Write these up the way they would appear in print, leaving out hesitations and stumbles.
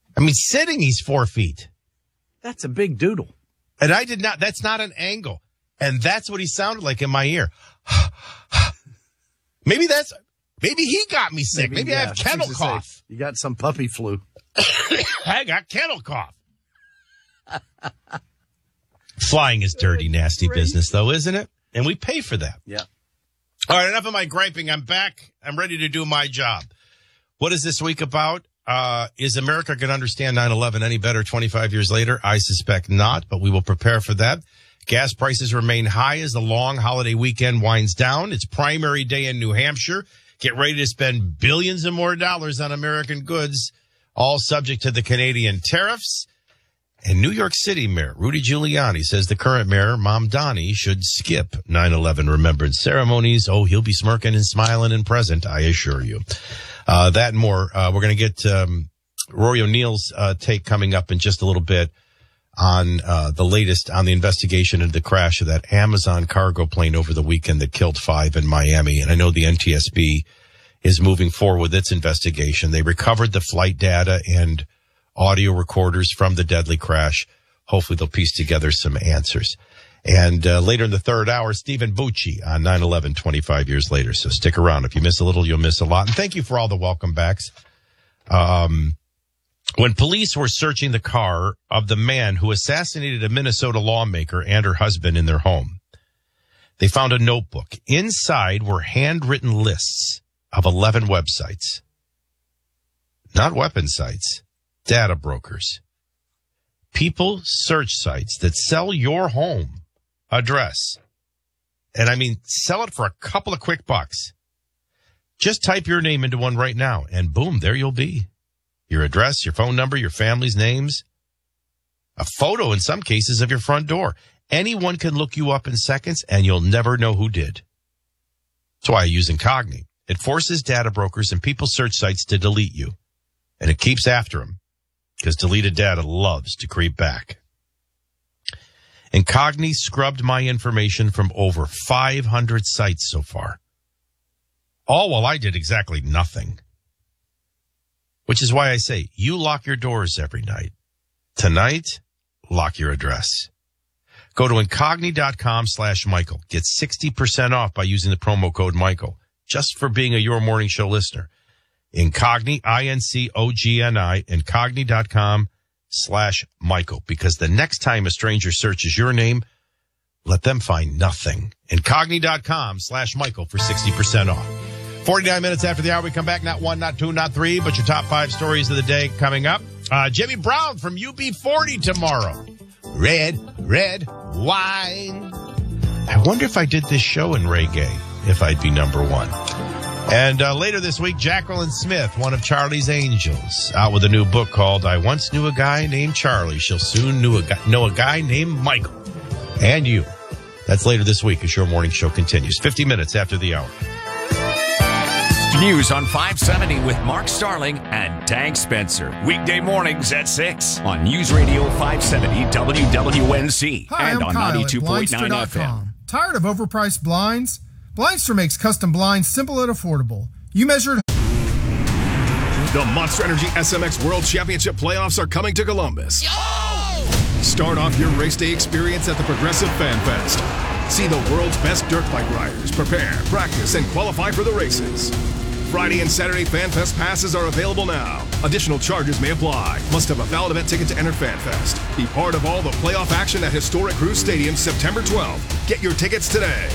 I mean, sitting, he's 4 feet. That's a big doodle. And I did not, that's not an angle. And that's what he sounded like in my ear. Maybe he got me sick. Maybe I have kennel cough. You got some puppy flu. I got kennel cough. Flying is dirty, nasty business, though, isn't it? And we pay for that. Yeah. All right, enough of my griping. I'm back. I'm ready to do my job. What is this week about? Is America going to understand 9/11 any better 25 years later? I suspect not, but we will prepare for that. Gas prices remain high as the long holiday weekend winds down. It's primary day in New Hampshire. Get ready to spend billions and more dollars on American goods, all subject to the Canadian tariffs. And New York City Mayor Rudy Giuliani says the current mayor, Mamdani, should skip 9/11 remembrance ceremonies. Oh, he'll be smirking and smiling and present, I assure you. That and more. We're going to get Rory O'Neill's take coming up in just a little bit on the latest on the investigation into the crash of that Amazon cargo plane over the weekend that killed 5 in Miami. And I know the NTSB is moving forward with its investigation. They recovered the flight data and audio recorders from the deadly crash. Hopefully they'll piece together some answers. And later in the third hour, Stephen Bucci on 9/11, 25 years later. So stick around. If you miss a little, you'll miss a lot. And thank you for all the welcome backs. When police were searching the car of the man who assassinated a Minnesota lawmaker and her husband in their home, they found a notebook. Inside were handwritten lists of 11 websites. Not weapon sites, data brokers. People search sites that sell your home address. And I mean, sell it for a couple of quick bucks. Just type your name into one right now and boom, there you'll be. Your address, your phone number, your family's names, a photo in some cases of your front door. Anyone can look you up in seconds and you'll never know who did. That's why I use Incogni. It forces data brokers and people search sites to delete you. And it keeps after them because deleted data loves to creep back. Incogni scrubbed my information from over 500 sites so far. All while I did exactly nothing. Which is why I say, you lock your doors every night. Tonight, lock your address. Go to Incogni.com/Michael. Get 60% off by using the promo code Michael, just for being a Your Morning Show listener. Incogni, INCOGNI, Incogni.com/Michael. Because the next time a stranger searches your name, let them find nothing. Incogni.com/Michael for 60% off. 49 minutes after the hour, we come back. Not one, not two, not three, but your top 5 stories of the day coming up. Jimmy Brown from UB40 tomorrow. Red wine. I wonder if I did this show in reggae, if I'd be number one. And later this week, Jacqueline Smith, one of Charlie's Angels, out with a new book called I Once Knew a Guy Named Charlie. She'll soon know a guy named Michael. And you. That's later this week as Your Morning Show continues. 50 minutes after the hour. News on 570 with Mark Starling and Tank Spencer. Weekday mornings at 6 on News Radio 570 WWNC. Hi, and I'm on Kyle 92.9 at FM. Tired of overpriced blinds? Blindster makes custom blinds simple and affordable. You measured. The Monster Energy SMX World Championship playoffs are coming to Columbus. Yo! Start off your race day experience at the Progressive Fan Fest. See the world's best dirt bike riders prepare, practice, and qualify for the races. Friday and Saturday Fan Fest passes are available now. Additional charges may apply. Must have a valid event ticket to enter Fan Fest. Be part of all the playoff action at historic Cruise Stadium September 12th. Get your tickets today.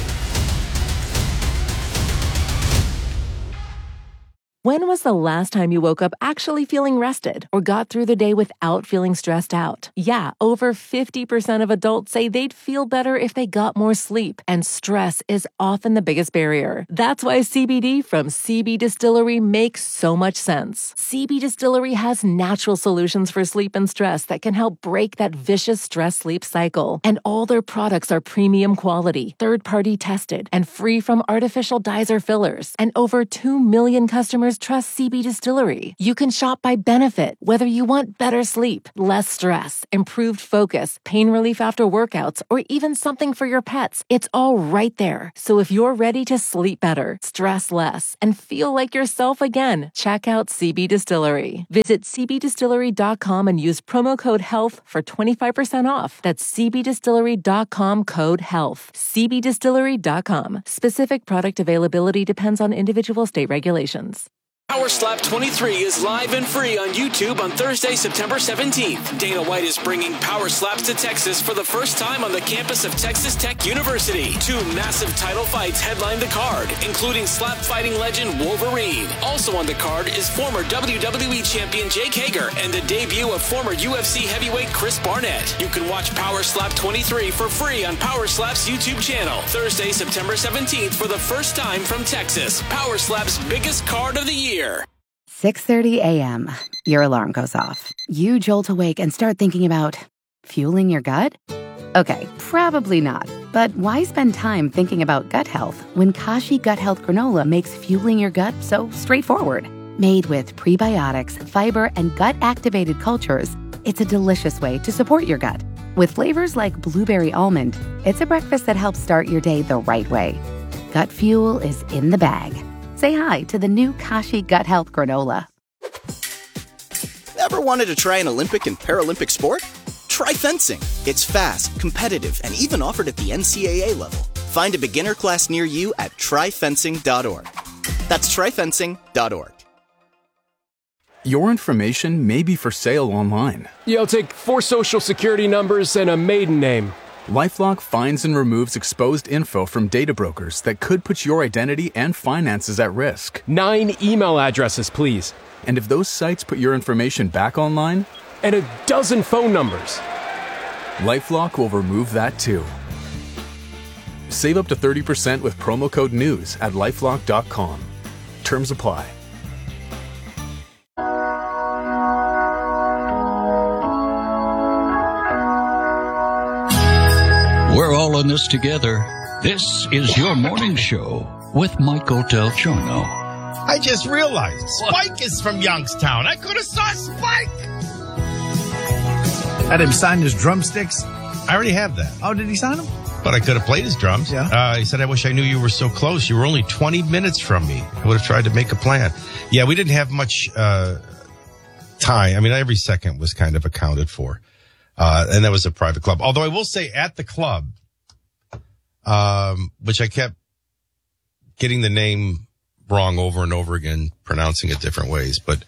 When was the last time you woke up actually feeling rested or got through the day without feeling stressed out? Yeah, over 50% of adults say they'd feel better if they got more sleep, and stress is often the biggest barrier. That's why CBD from CB Distillery makes so much sense. CB Distillery has natural solutions for sleep and stress that can help break that vicious stress-sleep cycle. And all their products are premium quality, third-party tested, and free from artificial dyes or fillers. And over 2 million customers customers trust CB Distillery. You can shop by benefit, whether you want better sleep, less stress, improved focus, pain relief after workouts, or even something for your pets. It's all right there. So if you're ready to sleep better, stress less, and feel like yourself again, check out CB Distillery. Visit cbdistillery.com and use promo code HEALTH for 25% off. That's cbdistillery.com, code HEALTH. cbdistillery.com. Specific product availability depends on individual state regulations. Power Slap 23 is live and free on YouTube on Thursday, September 17th. Dana White is bringing Power Slaps to Texas for the first time on the campus of Texas Tech University. 2 massive title fights headline the card, including slap fighting legend Wolverine. Also on the card is former WWE champion Jake Hager and the debut of former UFC heavyweight Chris Barnett. You can watch Power Slap 23 for free on Power Slap's YouTube channel. Thursday, September 17th for the first time from Texas. Power Slap's biggest card of the year. 6:30 a.m. Your alarm goes off. You jolt awake and start thinking about fueling your gut? Okay, probably not. But why spend time thinking about gut health when Kashi Gut Health Granola makes fueling your gut so straightforward? Made with prebiotics, fiber, and gut-activated cultures, it's a delicious way to support your gut. With flavors like blueberry almond, it's a breakfast that helps start your day the right way. Gut fuel is in the bag. Say hi to the new Kashi Gut Health Granola. Ever wanted to try an Olympic and Paralympic sport? Try fencing. It's fast, competitive, and even offered at the NCAA level. Find a beginner class near you at tryfencing.org. That's tryfencing.org. Your information may be for sale online. Yeah, I'll take 4 social security numbers and a maiden name. LifeLock finds and removes exposed info from data brokers that could put your identity and finances at risk. 9 email addresses, please. And if those sites put your information back online? And a dozen phone numbers. LifeLock will remove that too. Save up to 30% with promo code NEWS at LifeLock.com. Terms apply. We're all in this together. This is your morning show with Michael Del Giorno. I just realized Spike is from Youngstown. I could have saw Spike. Had him sign his drumsticks? I already have that. Oh, did he sign them? But I could have played his drums. Yeah. He said, I wish I knew you were so close. You were only 20 minutes from me. I would have tried to make a plan. Yeah, we didn't have much time. I mean, every second was kind of accounted for. And that was a private club. Although I will say at the club, which I kept getting the name wrong over and over again, pronouncing it different ways. But,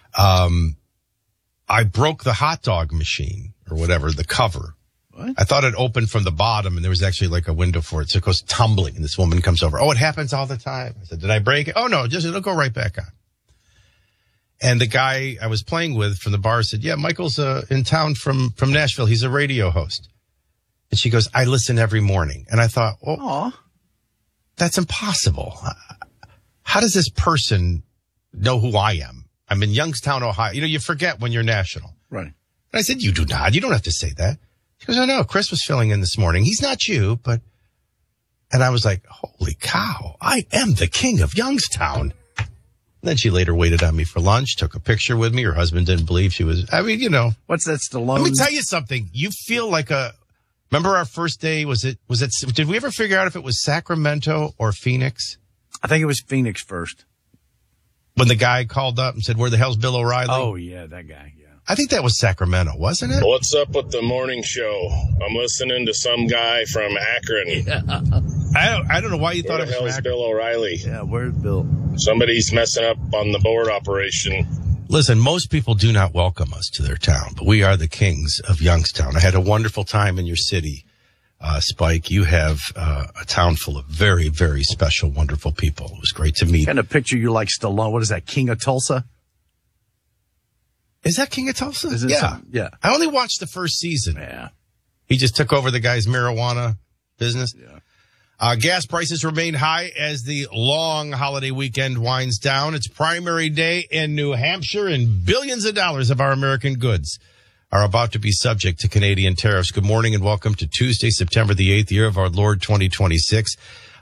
I broke the hot dog machine or whatever, the cover. What? I thought it opened from the bottom and there was actually like a window for it. So it goes tumbling and this woman comes over. Oh, it happens all the time. I said, did I break it? Oh no, it'll go right back on. And the guy I was playing with from the bar said, yeah, Michael's in town from Nashville. He's a radio host. And she goes, I listen every morning. And I thought, well, that's impossible. How does this person know who I am? I'm in Youngstown, Ohio. You know, you forget when you're national. Right. And I said, you do not. You don't have to say that. She goes, oh, no, Chris was filling in this morning. He's not you, but... And I was like, holy cow, I am the king of Youngstown. Then she later waited on me for lunch, took a picture with me. Her husband didn't believe she was, I mean, you know. What's that, Stallone? Let me tell you something. You feel like remember our first day? Did we ever figure out if it was Sacramento or Phoenix? I think it was Phoenix first. When the guy called up and said, where the hell's Bill O'Reilly? Oh, yeah, that guy, yeah. I think that was Sacramento, wasn't it? What's up with the morning show? I'm listening to some guy from Akron. Yeah. I don't know why you thought it was Where the hell's Bill O'Reilly? Yeah, where's Bill? Somebody's messing up on the board operation. Listen, most people do not welcome us to their town, but we are the kings of Youngstown. I had a wonderful time in your city, Spike. You have a town full of very, very special, wonderful people. It was great to meet. Kind of picture you like Stallone. What is that, King of Tulsa? Is that King of Tulsa? Yeah. Yeah. I only watched the first season. Yeah. He just took over the guy's marijuana business. Yeah. Gas prices remain high as the long holiday weekend winds down. It's primary day in New Hampshire, and billions of dollars of our American goods are about to be subject to Canadian tariffs. Good morning and welcome to Tuesday, September the 8th, year of our Lord 2026.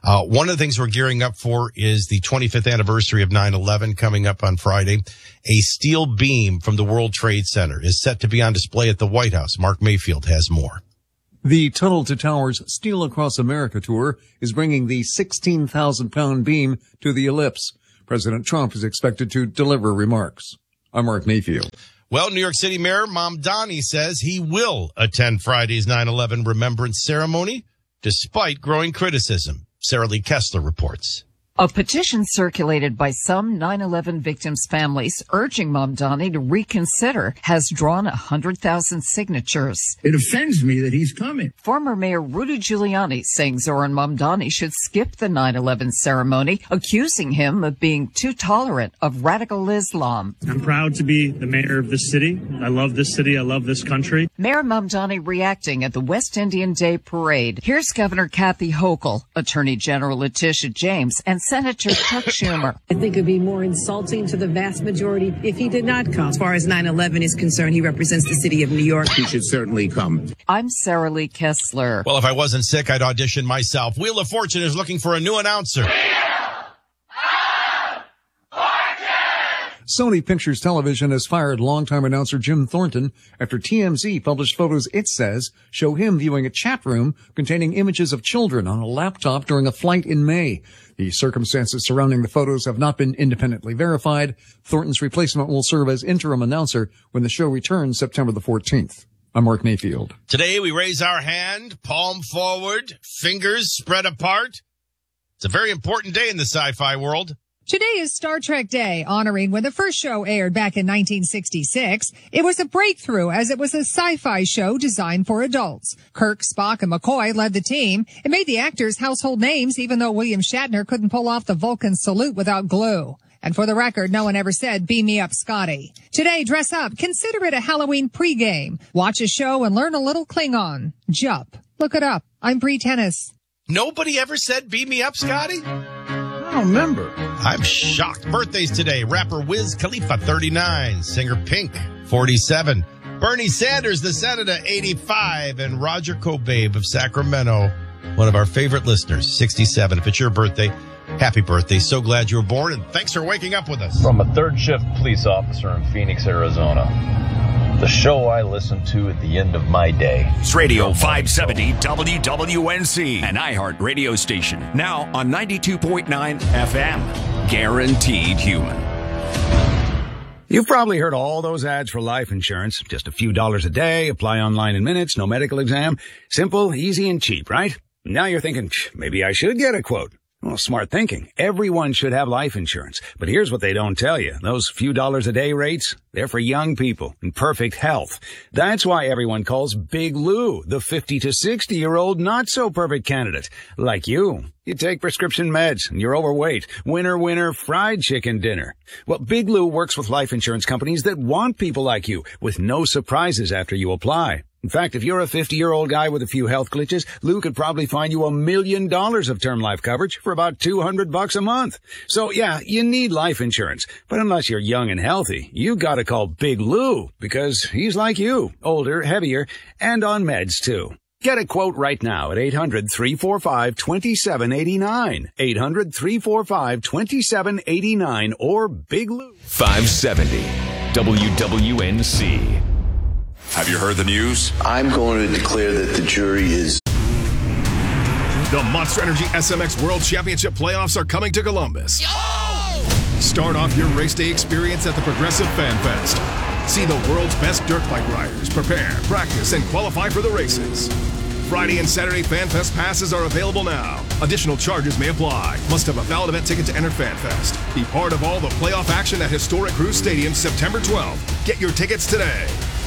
One of the things we're gearing up for is the 25th anniversary of 9/11 coming up on Friday. A steel beam from the World Trade Center is set to be on display at the White House. Mark Mayfield has more. The Tunnel to Towers Steel Across America tour is bringing the 16,000-pound beam to the ellipse. President Trump is expected to deliver remarks. I'm Mark Mayfield. Well, New York City Mayor Mamdani says he will attend Friday's 9/11 remembrance ceremony, despite growing criticism. Sarah Lee Kessler reports. A petition circulated by some 9/11 victims' families urging Mamdani to reconsider has drawn 100,000 signatures. It offends me that he's coming. Former Mayor Rudy Giuliani saying Zoran Mamdani should skip the 9/11 ceremony, accusing him of being too tolerant of radical Islam. I'm proud to be the mayor of this city. I love this city. I love this country. Mayor Mamdani reacting at the West Indian Day Parade. Here's Governor Kathy Hochul, Attorney General Letitia James, and Senator Chuck Schumer. I think it would be more insulting to the vast majority if he did not come. As far as 9/11 is concerned, he represents the city of New York. He should certainly come. I'm Sarah Lee Kessler. Well, if I wasn't sick, I'd audition myself. Wheel of Fortune is looking for a new announcer. Sony Pictures Television has fired longtime announcer Jim Thornton after TMZ published photos it says show him viewing a chat room containing images of children on a laptop during a flight in May. The circumstances surrounding the photos have not been independently verified. Thornton's replacement will serve as interim announcer when the show returns September the 14th. I'm Mark Mayfield. Today we raise our hand, palm forward, fingers spread apart. It's a very important day in the sci-fi world. Today is Star Trek Day, honoring when the first show aired back in 1966. It was a breakthrough as it was a sci-fi show designed for adults. Kirk, Spock, and McCoy led the team. It made the actors household names, even though William Shatner couldn't pull off the Vulcan salute without glue. And for the record, no one ever said, "Beam me up, Scotty." Today, dress up. Consider it a Halloween pregame. Watch a show and learn a little Klingon. Jup. Look it up. I'm Bree Tennis. Nobody ever said, "Beam me up, Scotty"? I don't remember. I'm shocked. Birthdays today. Rapper Wiz Khalifa, 39. Singer Pink, 47. Bernie Sanders, the Senator, 85. And Roger Cobabe of Sacramento, one of our favorite listeners, 67. If it's your birthday, happy birthday. So glad you were born, and thanks for waking up with us. From a third shift police officer in Phoenix, Arizona. The show I listen to at the end of my day. It's Radio 570 WWNC, an iHeart radio station. Now on 92.9 FM. Guaranteed human. You've probably heard all those ads for life insurance. Just a few dollars a day, apply online in minutes, no medical exam. Simple, easy, and cheap, right? Now you're thinking, maybe I should get a quote. Well, smart thinking. Everyone should have life insurance. But here's what they don't tell you. Those few dollars a day rates, they're for young people in perfect health. That's why everyone calls Big Lou the 50 to 60-year-old not-so-perfect candidate. Like you. You take prescription meds and you're overweight. Winner, winner, fried chicken dinner. Well, Big Lou works with life insurance companies that want people like you with no surprises after you apply. In fact, if you're a 50-year-old guy with a few health glitches, Lou could probably find you $1 million of term life coverage for about $200 a month. So yeah, you need life insurance. But unless you're young and healthy, you gotta call Big Lou because he's like you, older, heavier, and on meds too. Get a quote right now at 800-345-2789. 800-345-2789 or Big Lou. 570 WWNC. Have you heard the news? I'm going to declare that the jury is... The Monster Energy SMX World Championship playoffs are coming to Columbus. Start off your race day experience at the Progressive Fan Fest. See the world's best dirt bike riders prepare, practice, and qualify for the races. Friday and Saturday Fan Fest passes are available now. Additional charges may apply. Must have a valid event ticket to enter Fan Fest. Be part of all the playoff action at historic Cruise Stadium September 12th. Get your tickets today.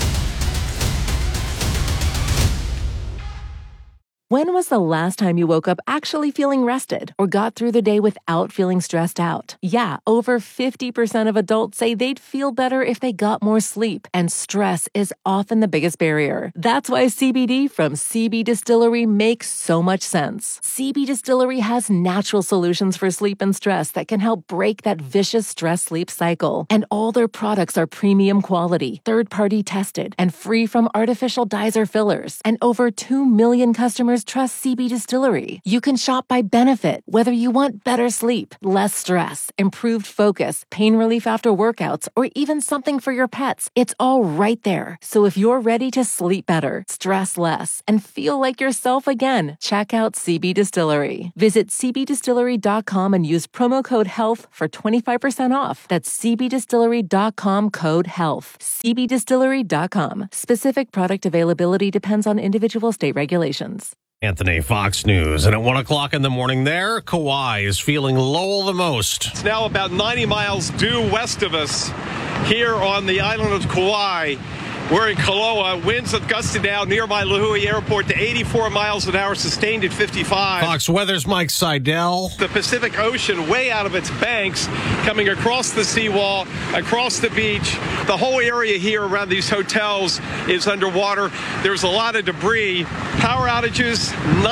When was the last time you woke up actually feeling rested or got through the day without feeling stressed out? Yeah, over 50% of adults say they'd feel better if they got more sleep, and stress is often the biggest barrier. That's why CBD from CB Distillery makes so much sense. CB Distillery has natural solutions for sleep and stress that can help break that vicious stress-sleep cycle. And all their products are premium quality, third-party tested, and free from artificial dyes or fillers. And over 2 million customers customers trust CB Distillery. You can shop by benefit, whether you want better sleep, less stress, improved focus, pain relief after workouts, or even something for your pets. It's all right there. So if you're ready to sleep better, stress less, and feel like yourself again, check out CB Distillery. Visit cbdistillery.com and use promo code HEALTH for 25% off. That's cbdistillery.com, code HEALTH. cbdistillery.com. Specific product availability depends on individual state regulations. Anthony, Fox News. And at 1 o'clock in the morning there, Kauai is feeling Lowell the most. It's now about 90 miles due west of us here on the island of Kauai. We're in Kaloa. Winds have gusted now nearby Lihue Airport to 84 miles an hour, sustained at 55. Fox Weather's Mike Seidel. The Pacific Ocean way out of its banks, coming across the seawall, across the beach. The whole area here around these hotels is underwater. There's a lot of debris. Power outages,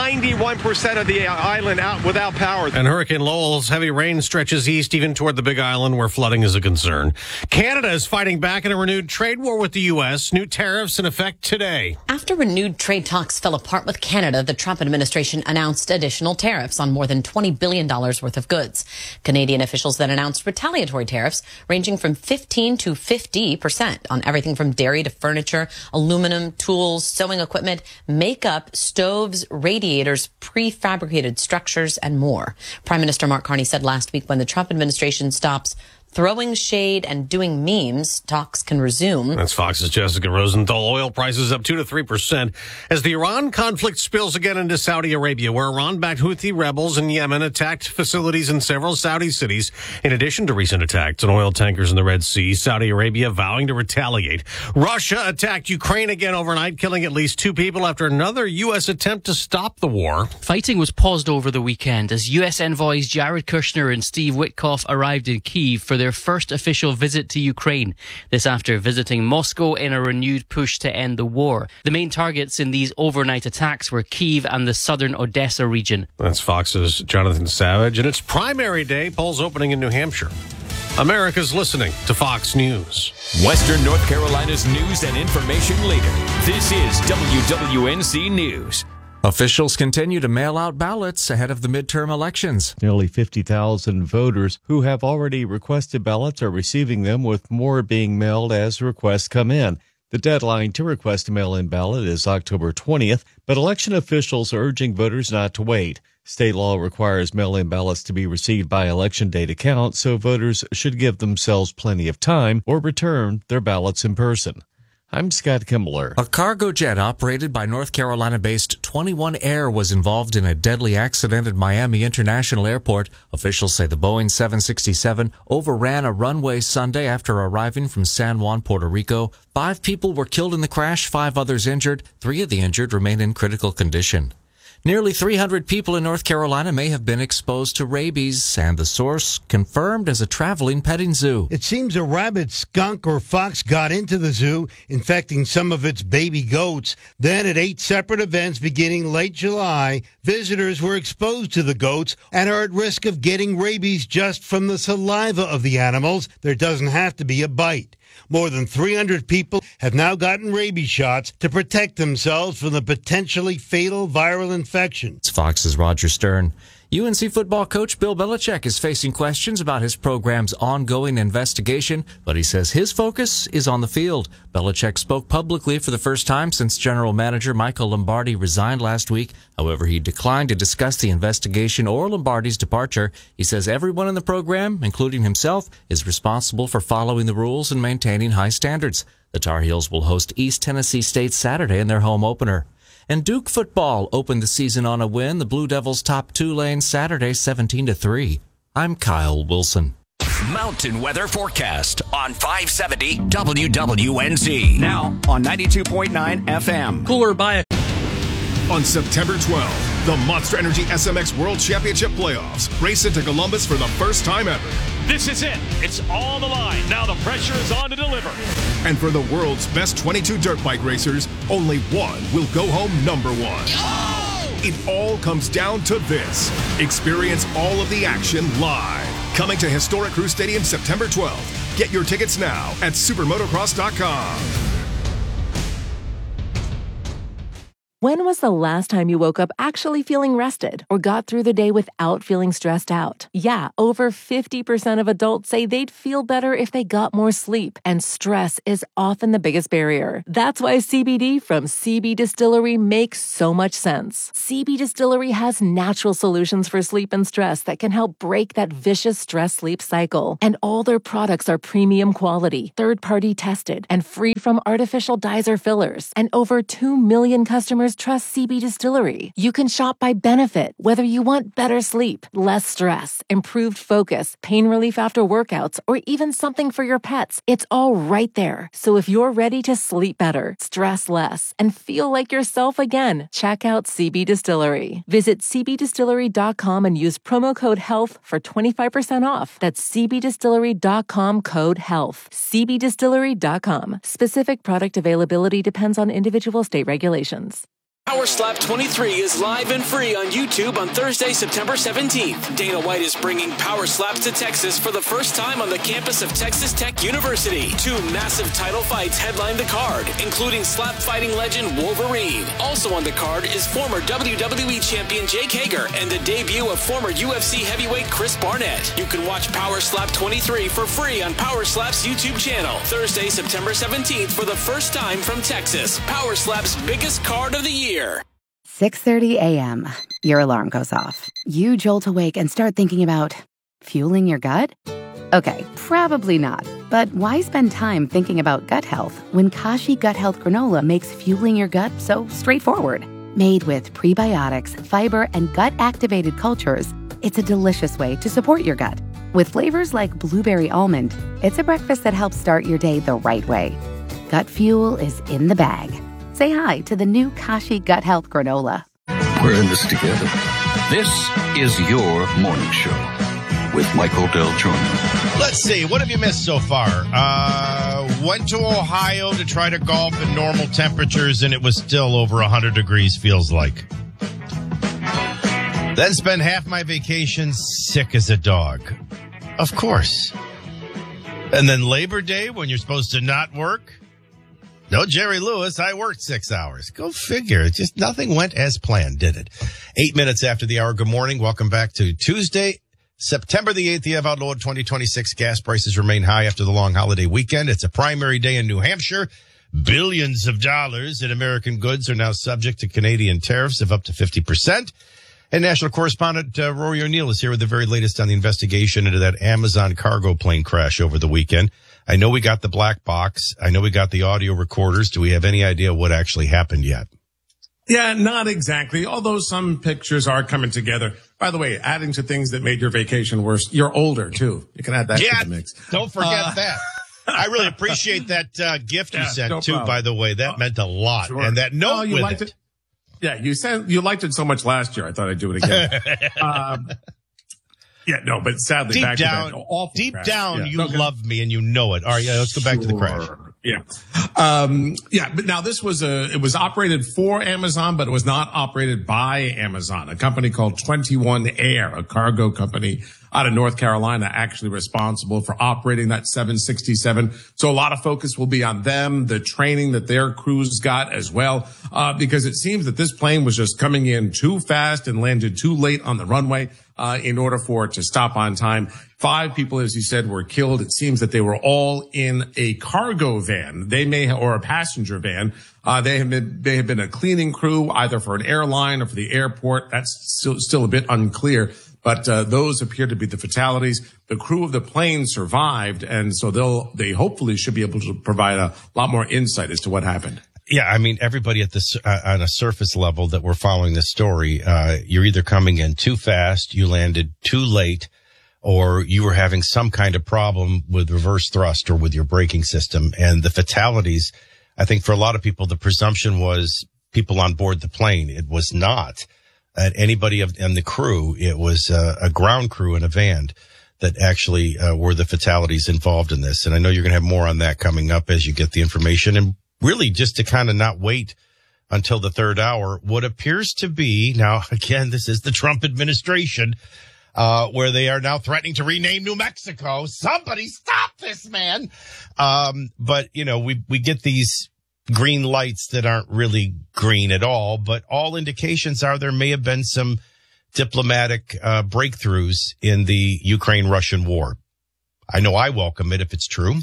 91% of the island out without power. And Hurricane Lowell's heavy rain stretches east even toward the Big Island, where flooding is a concern. Canada is fighting back in a renewed trade war with the U.S. New tariffs in effect today. After renewed trade talks fell apart with Canada, the Trump administration announced additional tariffs on more than $20 billion worth of goods. Canadian officials then announced retaliatory tariffs ranging from 15 to 50% on everything from dairy to furniture, aluminum, tools, sewing equipment, makeup, stoves, radiators, prefabricated structures, and more. Prime Minister Mark Carney said last week when the Trump administration stops throwing shade and doing memes, talks can resume. That's Fox's Jessica Rosenthal. Oil prices up 2 to 3% as the Iran conflict spills again into Saudi Arabia, where Iran-backed Houthi rebels in Yemen attacked facilities in several Saudi cities. In addition to recent attacks on oil tankers in the Red Sea, Saudi Arabia vowing to retaliate. Russia attacked Ukraine again overnight, killing at least 2 people after another U.S. attempt to stop the war. Fighting was paused over the weekend as U.S. envoys Jared Kushner and Steve Witkoff arrived in Kyiv for their first official visit to Ukraine. This after visiting Moscow in a renewed push to end the war. The main targets in these overnight attacks were Kyiv and the southern Odessa region. That's Fox's Jonathan Savage, and it's primary day, polls opening in New Hampshire. America's listening to Fox News. Western North Carolina's news and information leader. This is WWNC News. Officials continue to mail out ballots ahead of the midterm elections. Nearly 50,000 voters who have already requested ballots are receiving them, with more being mailed as requests come in. The deadline to request a mail-in ballot is October 20th, but election officials are urging voters not to wait. State law requires mail-in ballots to be received by Election Day to count, so voters should give themselves plenty of time or return their ballots in person. I'm Scott Kimbler. A cargo jet operated by North Carolina-based 21 Air was involved in a deadly accident at Miami International Airport. Officials say the Boeing 767 overran a runway Sunday after arriving from San Juan, Puerto Rico. 5 people were killed in the crash, 5 others injured. 3 of the injured remain in critical condition. Nearly 300 people in North Carolina may have been exposed to rabies, and the source confirmed as a traveling petting zoo. It seems a rabbit, skunk, or fox got into the zoo, infecting some of its baby goats. Then at 8 separate events beginning late July, visitors were exposed to the goats and are at risk of getting rabies just from the saliva of the animals. There doesn't have to be a bite. More than 300 people have now gotten rabies shots to protect themselves from the potentially fatal viral infection. It's Fox's Roger Stern. UNC football coach Bill Belichick is facing questions about his program's ongoing investigation, but he says his focus is on the field. Belichick spoke publicly for the first time since general manager Michael Lombardi resigned last week. However, he declined to discuss the investigation or Lombardi's departure. He says everyone in the program, including himself, is responsible for following the rules and maintaining high standards. The Tar Heels will host East Tennessee State Saturday in their home opener. And Duke football opened the season on a win. The Blue Devils topped Tulane Saturday 17-3. I'm Kyle Wilson. Mountain weather forecast on 570 WWNC. Now on 92.9 FM. Cooler by on September 12th, the Monster Energy SMX World Championship Playoffs race into Columbus for the first time ever. This is it. It's all the line. Now the pressure is on to deliver. And for the world's best 22 dirt bike racers, only one will go home number 1. Oh! It all comes down to this. Experience all of the action live. Coming to Historic Crew Stadium September 12th. Get your tickets now at supermotocross.com. When was the last time you woke up actually feeling rested or got through the day without feeling stressed out? Yeah, over 50% of adults say they'd feel better if they got more sleep, and stress is often the biggest barrier. That's why CBD from CB Distillery makes so much sense. CB Distillery has natural solutions for sleep and stress that can help break that vicious stress-sleep cycle. And all their products are premium quality, third-party tested, and free from artificial dyes or fillers. And over 2 million customers trust CB Distillery. You can shop by benefit, whether you want better sleep, less stress, improved focus, pain relief after workouts, or even something for your pets. It's all right there. So if you're ready to sleep better, stress less, and feel like yourself again, check out CB Distillery. Visit cbdistillery.com and use promo code HEALTH for 25% off. That's cbdistillery.com, code HEALTH. cbdistillery.com. Specific product availability depends on individual state regulations. Power Slap 23 is live and free on YouTube on Thursday, September 17th. Dana White is bringing Power Slaps to Texas for the first time on the campus of Texas Tech University. 2 massive title fights headline the card, including slap fighting legend Wolverine. Also on the card is former WWE champion Jake Hager and the debut of former UFC heavyweight Chris Barnett. You can watch Power Slap 23 for free on Power Slap's YouTube channel. Thursday, September 17th for the first time from Texas. Power Slap's biggest card of the year. 6:30 a.m. Your alarm goes off. You jolt awake and start thinking about fueling your gut? Okay, probably not. But why spend time thinking about gut health when Kashi Gut Health Granola makes fueling your gut so straightforward? Made with prebiotics, fiber, and gut-activated cultures, it's a delicious way to support your gut. With flavors like blueberry almond, it's a breakfast that helps start your day the right way. Gut fuel is in the bag. Say hi to the new Kashi Gut Health Granola. We're in this together. This is your morning show with Michael Del Giorno. Let's see. What have you missed so far? Went to Ohio to try to golf in normal temperatures, and it was still over 100 degrees, feels like. Then spent half my vacation sick as a dog. Of course. And then Labor Day, when you're supposed to not work. No, Jerry Lewis, I worked 6 hours. Go figure. Just nothing went as planned, did it? 8 minutes after the hour. Good morning. Welcome back to Tuesday, September the 8th. The Ev Outlawed 2026. Gas prices remain high after the long holiday weekend. It's a primary day in New Hampshire. Billions of dollars in American goods are now subject to Canadian tariffs of up to 50%. And national correspondent Rory O'Neill is here with the very latest on the investigation into that Amazon cargo plane crash over the weekend. I know we got the black box. I know we got the audio recorders. Do we have any idea what actually happened yet? Yeah, not exactly, although some pictures are coming together. By the way, adding to things that made your vacation worse, you're older, too. You can add that to the mix. Don't forget that. I really appreciate that gift you sent, too, by the way. That meant a lot. Sure. And that note you with liked it. Yeah, you liked it so much last year. I thought I'd do it again. Yeah, no, but sadly, deep down, you love me and you know it. All right, yeah, let's go back to the crash. Yeah. But now this was it was operated for Amazon, but it was not operated by Amazon. A company called 21 Air, a cargo company out of North Carolina, actually responsible for operating that 767. So a lot of focus will be on them, the training that their crews got as well, because it seems that this plane was just coming in too fast and landed too late on the runway, in order for it to stop on time. 5 people, as you said, were killed. It seems that they were all in a cargo van. Or a passenger van. They have been a cleaning crew, either for an airline or for the airport. That's still a bit unclear. But those appear to be the fatalities. The crew of the plane survived, and so they hopefully should be able to provide a lot more insight as to what happened. Yeah, I mean, everybody at this on a surface level that we're following this story, you're either coming in too fast, you landed too late, or you were having some kind of problem with reverse thrust or with your braking system. And the fatalities, I think for a lot of people, the presumption was people on board the plane. It was not anybody in the crew. It was a ground crew in a van that actually were the fatalities involved in this. And I know you're going to have more on that coming up as you get the information. And really just to kind of not wait until the third hour, what appears to be, now again, this is the Trump administration, where they are now threatening to rename New Mexico. Somebody stop this, man. But, you know, we get these green lights that aren't really green at all, but all indications are there may have been some diplomatic breakthroughs in the Ukraine-Russian war. I know I welcome it if it's true.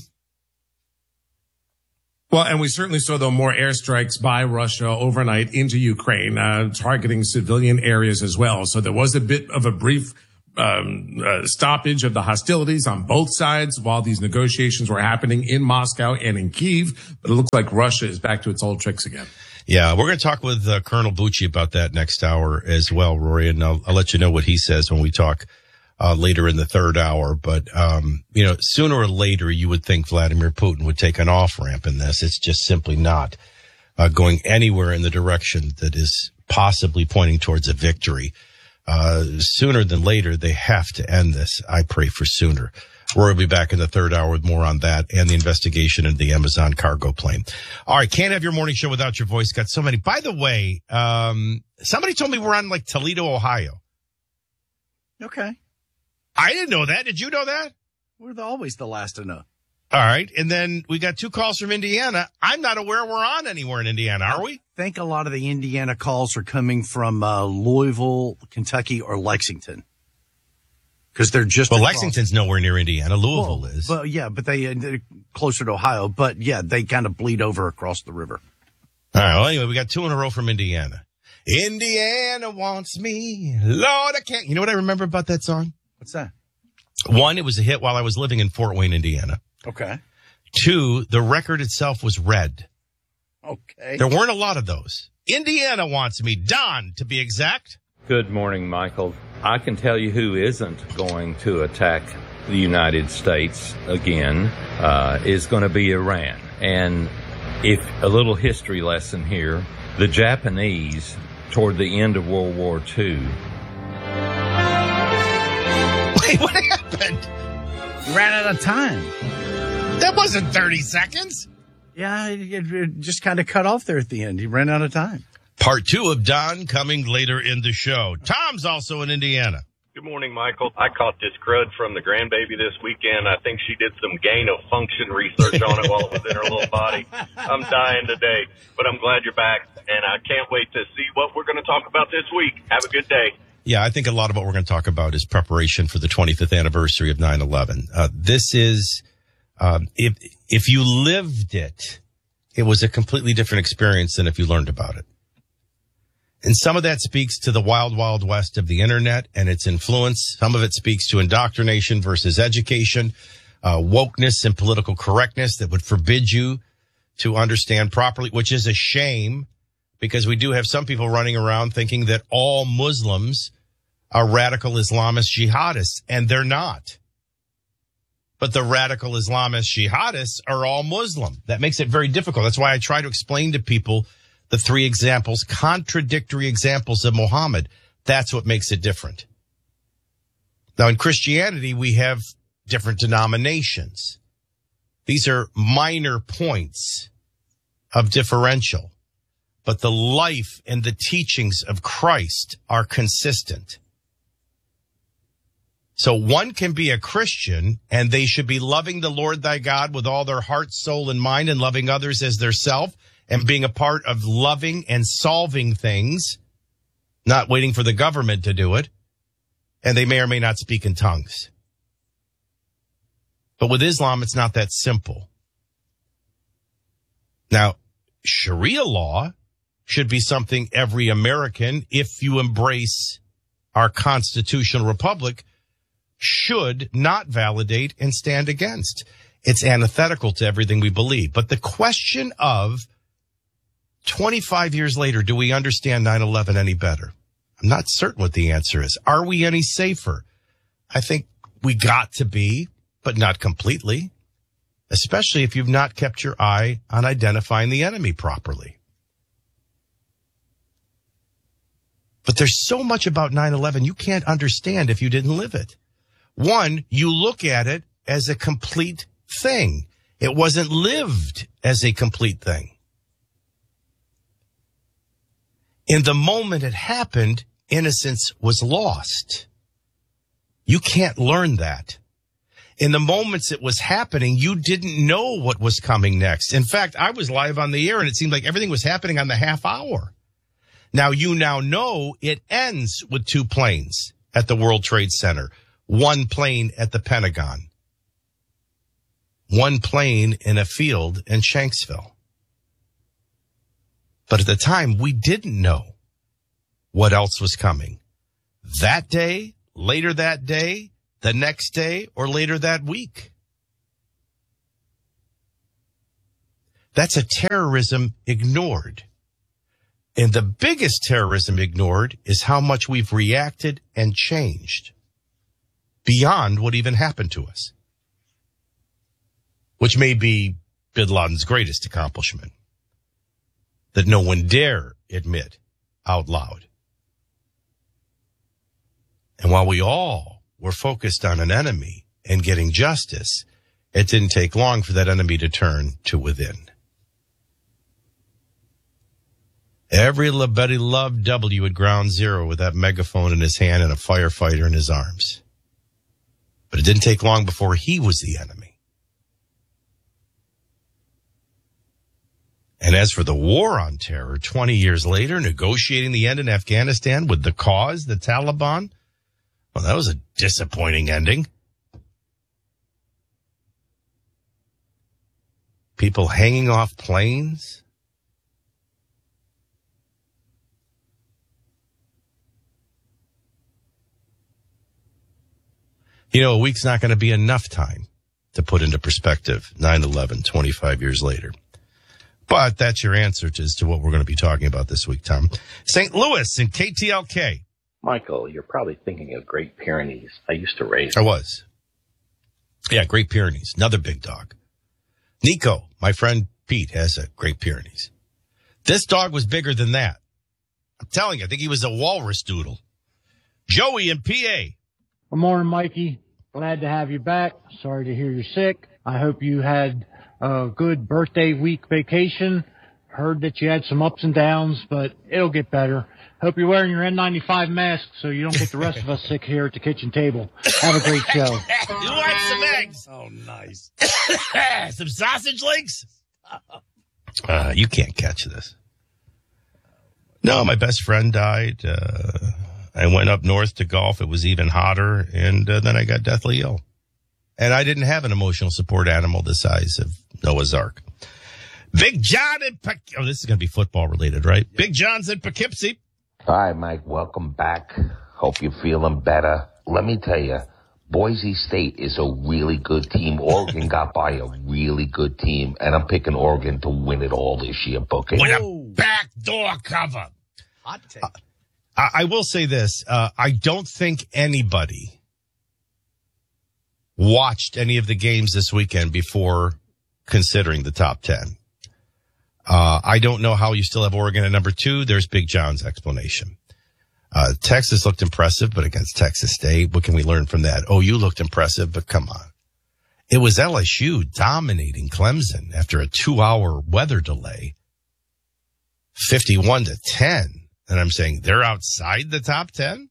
Well, and we certainly saw, though, more airstrikes by Russia overnight into Ukraine, targeting civilian areas as well. So there was a bit of a brief stoppage of the hostilities on both sides while these negotiations were happening in Moscow and in Kyiv. But it looks like Russia is back to its old tricks again. Yeah, we're going to talk with Colonel Bucci about that next hour as well, Rory, and I'll let you know what he says when we talk later in the third hour. But, sooner or later, you would think Vladimir Putin would take an off-ramp in this. It's just simply not going anywhere in the direction that is possibly pointing towards a victory. Sooner than later, they have to end this. I pray for sooner. Rory will be back in the third hour with more on that and the investigation into the Amazon cargo plane. All right, can't have your morning show without your voice. Got so many. By the way, somebody told me we're on like Toledo, Ohio. Okay. I didn't know that. Did you know that? We're always the last to know. All right. And then we got 2 calls from Indiana. I'm not aware we're on anywhere in Indiana, are we? I think a lot of the Indiana calls are coming from Louisville, Kentucky, or Lexington. Because they're just Well, Lexington's nowhere near Indiana. Louisville is. Well, yeah, but they're closer to Ohio. But, yeah, they kind of bleed over across the river. All right. Well, anyway, we got 2 in a row from Indiana. Indiana wants me. Lord, I can't. You know what I remember about that song? What's that? 1, it was a hit while I was living in Fort Wayne, Indiana. Okay. 2, the record itself was red. Okay. There weren't a lot of those. Indiana wants me. Don, to be exact. Good morning, Michael. I can tell you who isn't going to attack the United States again is going to be Iran. And if a little history lesson here, the Japanese, toward the end of World War II. Wait, what happened? You ran out of time. That wasn't 30 seconds. Yeah, it just kind of cut off there at the end. He ran out of time. Part 2 of Don coming later in the show. Tom's also in Indiana. Good morning, Michael. I caught this crud from the grandbaby this weekend. I think she did some gain of function research on it while it was in her little body. I'm dying today, but I'm glad you're back, and I can't wait to see what we're going to talk about this week. Have a good day. Yeah, I think a lot of what we're going to talk about is preparation for the 25th anniversary of 9/11. This is, if you lived it, it was a completely different experience than if you learned about it. And some of that speaks to the wild, wild west of the internet and its influence. Some of it speaks to indoctrination versus education, wokeness and political correctness that would forbid you to understand properly, which is a shame because we do have some people running around thinking that all Muslims are radical Islamist jihadists, and they're not. But the radical Islamist jihadists are all Muslim. That makes it very difficult. That's why I try to explain to people the 3 examples, contradictory examples of Muhammad. That's what makes it different. Now, in Christianity, we have different denominations. These are minor points of differential, but the life and the teachings of Christ are consistent. So one can be a Christian and they should be loving the Lord thy God with all their heart, soul, and mind, and loving others as their self, and being a part of loving and solving things, not waiting for the government to do it. And they may or may not speak in tongues. But with Islam, it's not that simple. Now, Sharia law should be something every American, if you embrace our constitutional republic, should not validate and stand against. It's antithetical to everything we believe. But the question of 25 years later, do we understand 9/11 any better? I'm not certain what the answer is. Are we any safer? I think we got to be, but not completely, especially if you've not kept your eye on identifying the enemy properly. But there's so much about 9/11 you can't understand if you didn't live it. One, you look at it as a complete thing. It wasn't lived as a complete thing. In the moment it happened, innocence was lost. You can't learn that. In the moments it was happening, you didn't know what was coming next. In fact, I was live on the air and it seemed like everything was happening on the half hour. Now you know it ends with 2 planes at the World Trade Center, 1 plane at the Pentagon, 1 plane in a field in Shanksville. But at the time, we didn't know what else was coming. That day, later that day, the next day, or later that week. That's a terrorism ignored. And the biggest terrorism ignored is how much we've reacted and changed beyond what even happened to us, which may be bin Laden's greatest accomplishment that no one dare admit out loud. And while we all were focused on an enemy and getting justice, it didn't take long for that enemy to turn to within. Everybody loved W at Ground Zero with that megaphone in his hand and a firefighter in his arms. But it didn't take long before he was the enemy. And as for the war on terror, 20 years later, negotiating the end in Afghanistan with the cause, the Taliban, well, that was a disappointing ending. People hanging off planes. You know, a week's not going to be enough time to put into perspective 9/11 25 years later. But that's your answer to what we're going to be talking about this week, Tom. St. Louis and KTLK. Michael, you're probably thinking of Great Pyrenees. I used to raise I was. Yeah, Great Pyrenees. Another big dog. Nico, my friend Pete, has a Great Pyrenees. This dog was bigger than that. I'm telling you, I think he was a walrus doodle. Joey in PA. Good morning, Mikey. Glad to have you back. Sorry to hear you're sick. I hope you had a good birthday week vacation. Heard that you had some ups and downs, but it'll get better. Hope you're wearing your N95 mask so you don't get the rest of us sick here at the kitchen table. Have a great show. You want some eggs? Oh, nice. Some sausage links? You can't catch this. No, my best friend died. I went up north to golf. It was even hotter, and then I got deathly ill. And I didn't have an emotional support animal the size of Noah's Ark. Big John in Poughkeepsie. Oh, this is going to be football related, right? Yep. Big John's in Poughkeepsie. Hi, Mike. Welcome back. Hope you're feeling better. Let me tell you, Boise State is a really good team. Oregon got by a really good team, and I'm picking Oregon to win it all this year, Booker. With a backdoor cover. Hot take. I will say this. I don't think anybody watched any of the games this weekend before considering the top 10. I don't know how you still have Oregon at number 2. There's Big John's explanation. Texas looked impressive, but against Texas State, what can we learn from that? OU looked impressive, but come on. It was LSU dominating Clemson after a 2-hour weather delay, 51-10. And I'm saying they're outside the top 10.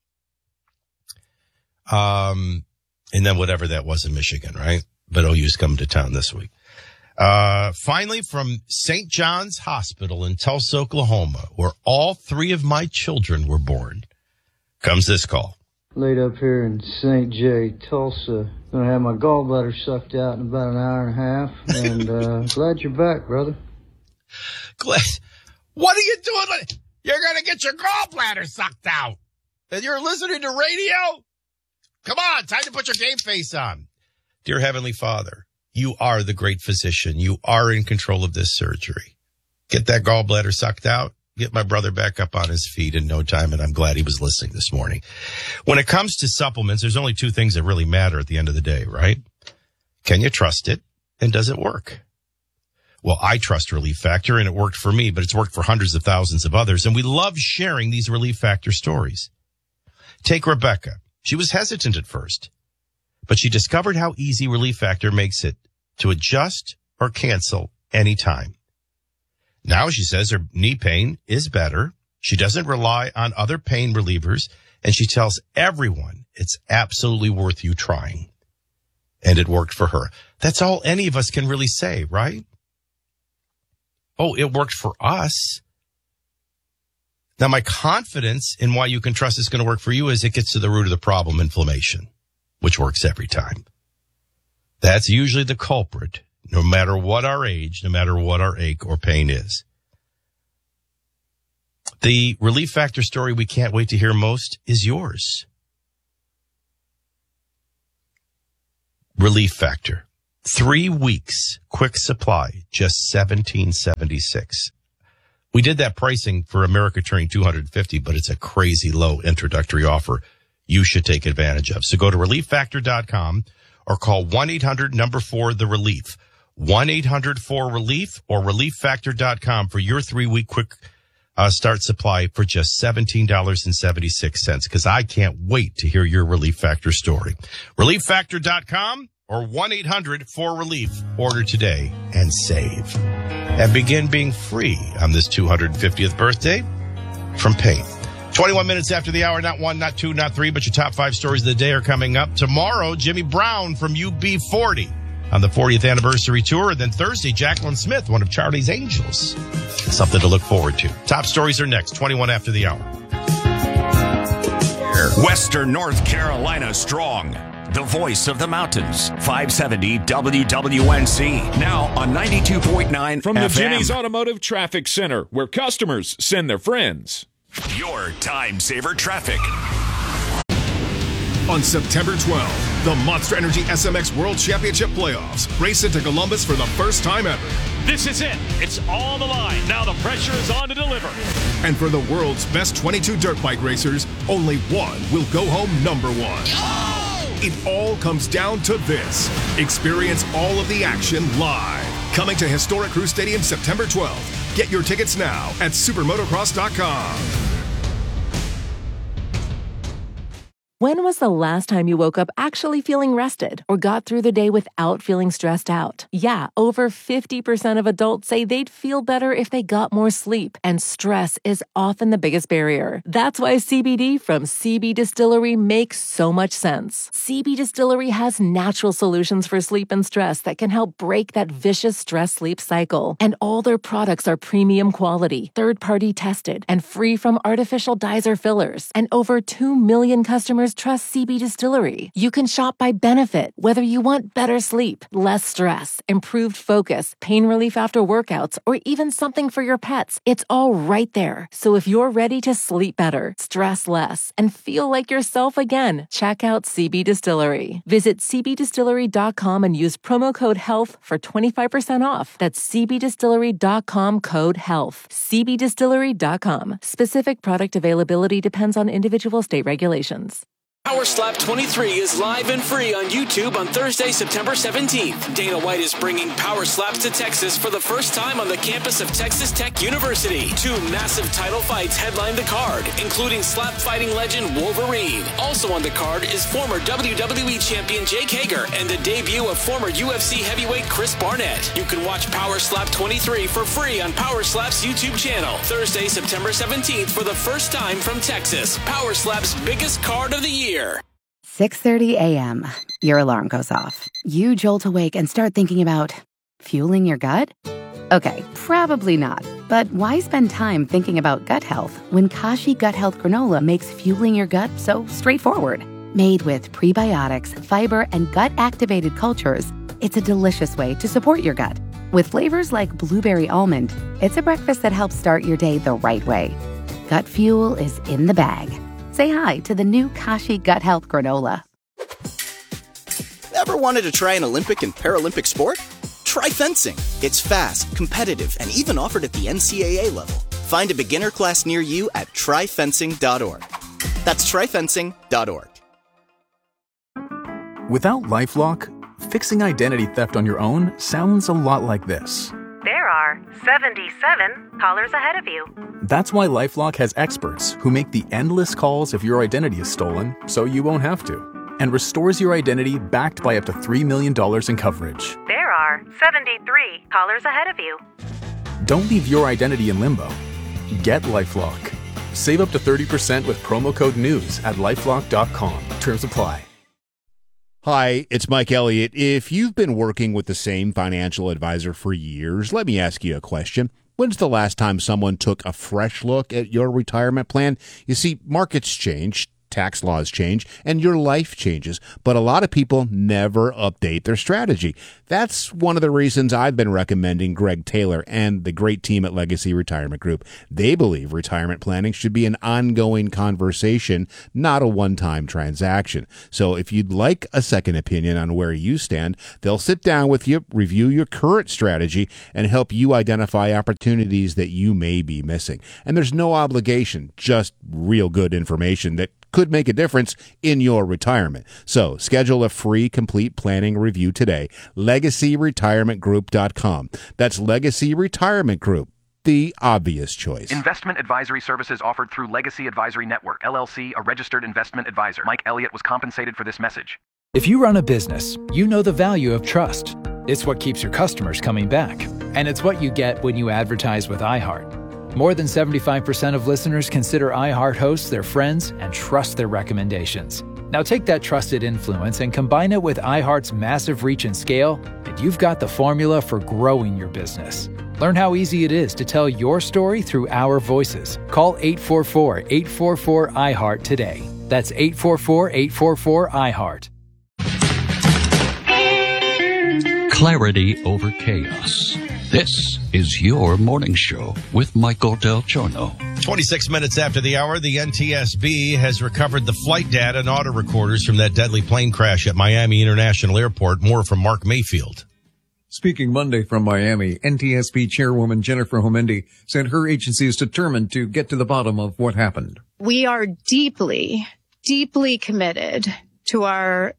And then whatever that was in Michigan, right? But OU's coming to town this week. Finally, from St. John's Hospital in Tulsa, Oklahoma, where all 3 of my children were born, comes this call. Laid up here in St. J, Tulsa. Gonna have my gallbladder sucked out in about an hour and a half. And glad you're back, brother. Glad. What are you doing? You're gonna get your gallbladder sucked out. And you're listening to radio? Come on, time to put your game face on. Dear Heavenly Father, you are the great physician. You are in control of this surgery. Get that gallbladder sucked out. Get my brother back up on his feet in no time, and I'm glad he was listening this morning. When it comes to supplements, there's only 2 things that really matter at the end of the day, right? Can you trust it, and does it work? Well, I trust Relief Factor, and it worked for me, but it's worked for hundreds of thousands of others, and we love sharing these Relief Factor stories. Take Rebecca. She was hesitant at first, but she discovered how easy Relief Factor makes it to adjust or cancel anytime. Now she says her knee pain is better. She doesn't rely on other pain relievers, and she tells everyone it's absolutely worth you trying. and it worked for her. That's all any of us can really say, right? Oh, it worked for us. Now, my confidence in why you can trust it's going to work for you is it gets to the root of the problem, inflammation, which works every time. That's usually the culprit, no matter what our age, no matter what our ache or pain is. The Relief Factor story we can't wait to hear most is yours. Relief Factor. 3 weeks, quick supply, just $17.76. We did that pricing for America turning 250, but it's a crazy low introductory offer you should take advantage of. So go to ReliefFactor.com or call 1-800-4-THE-RELIEF. 1-800-4-RELIEF or ReliefFactor.com for your 3-week quick start supply for just $17.76, because I can't wait to hear your Relief Factor story. ReliefFactor.com or 1-800-4-RELIEF. Order today and save. And begin being free on this 250th birthday from pain. 21 minutes after the hour, not 1, not 2, not 3, but your top 5 stories of the day are coming up. Tomorrow, Jimmy Brown from UB40 on the 40th anniversary tour. And then Thursday, Jacqueline Smith, one of Charlie's Angels. Something to look forward to. Top stories are next, 21 after the hour. Western North Carolina strong. The voice of the mountains. 570 WWNC. Now on 92.9 From FM. the Jimmy's Automotive Traffic Center, where customers send their friends. Your time saver traffic. On September 12th, the Monster Energy SMX World Championship Playoffs race into Columbus for the first time ever. This is it. It's on the line. Now the pressure is on to deliver. And for the world's best 22 dirt bike racers, only one will go home number 1. It all comes down to this. Experience all of the action live. Coming to historic Crew Stadium September 12th. Get your tickets now at supermotocross.com. When was the last time you woke up actually feeling rested or got through the day without feeling stressed out? Yeah, over 50% of adults say they'd feel better if they got more sleep, and stress is often the biggest barrier. That's why CBD from CB Distillery makes so much sense. CB Distillery has natural solutions for sleep and stress that can help break that vicious stress-sleep cycle. And all their products are premium quality, third-party tested, and free from artificial dyes or fillers. And over 2 million customers trust CB Distillery. You can shop by benefit, whether you want better sleep, less stress, improved focus, pain relief after workouts, or even something for your pets. It's all right there. So if you're ready to sleep better, stress less, and feel like yourself again, check out CB Distillery. Visit cbdistillery.com and use promo code HEALTH for 25% off. That's cbdistillery.com code HEALTH. cbdistillery.com. Specific product availability depends on individual state regulations. Power Slap 23 is live and free on YouTube on Thursday, September 17th. Dana White is bringing Power Slaps to Texas for the first time on the campus of Texas Tech University. 2 massive title fights headline the card, including slap fighting legend Wolverine. Also on the card is former WWE champion Jake Hager and the debut of former UFC heavyweight Chris Barnett. You can watch Power Slap 23 for free on Power Slap's YouTube channel. Thursday, September 17th for the first time from Texas. Power Slap's biggest card of the year. 6:30 a.m. Your alarm goes off. You jolt awake and start thinking about fueling your gut? Okay, probably not. But why spend time thinking about gut health when Kashi Gut Health Granola makes fueling your gut so straightforward? Made with prebiotics, fiber, and gut-activated cultures, it's a delicious way to support your gut. With flavors like blueberry almond, it's a breakfast that helps start your day the right way. Gut fuel is in the bag. Say hi to the new Kashi Gut Health Granola. Ever wanted to try an Olympic and Paralympic sport? Try fencing. It's fast, competitive, and even offered at the NCAA level. Find a beginner class near you at tryfencing.org. That's tryfencing.org. Without LifeLock, fixing identity theft on your own sounds a lot like this. There are 77 callers ahead of you. That's why LifeLock has experts who make the endless calls if your identity is stolen so you won't have to, and restores your identity backed by up to $3 million in coverage. There are 73 callers ahead of you. Don't leave your identity in limbo. Get LifeLock. Save up to 30% with promo code NEWS at LifeLock.com. Terms apply. Hi, it's Mike Elliott. If you've been working with the same financial advisor for years, let me ask you a question. When's the last time someone took a fresh look at your retirement plan? You see, markets change, tax laws change, and your life changes, but a lot of people never update their strategy. That's one of the reasons I've been recommending Greg Taylor and the great team at Legacy Retirement Group. They believe retirement planning should be an ongoing conversation, not a one-time transaction. So if you'd like a second opinion on where you stand, they'll sit down with you, review your current strategy, and help you identify opportunities that you may be missing. And there's no obligation, just real good information that could make a difference in your retirement. So schedule a free complete planning review today. LegacyRetirementGroup.com. That's Legacy Retirement Group, the obvious choice. Investment advisory services offered through Legacy Advisory Network, LLC, a registered investment advisor. Mike Elliott was compensated for this message. If you run a business, you know the value of trust. It's what keeps your customers coming back. And it's what you get when you advertise with iHeart. More than 75% of listeners consider iHeart hosts their friends and trust their recommendations. Now take that trusted influence and combine it with iHeart's massive reach and scale, and you've got the formula for growing your business. Learn how easy it is to tell your story through our voices. Call 844-844-iHeart today. That's 844-844-iHeart. Clarity over chaos. This is your morning show with Michael Del Giorno. 26 minutes after the hour, the NTSB has recovered the flight data and auto recorders from that deadly plane crash at Miami International Airport. More from Mark Mayfield. Speaking Monday from Miami, NTSB Chairwoman Jennifer Homendy said her agency is determined to get to the bottom of what happened. We are deeply, deeply committed to our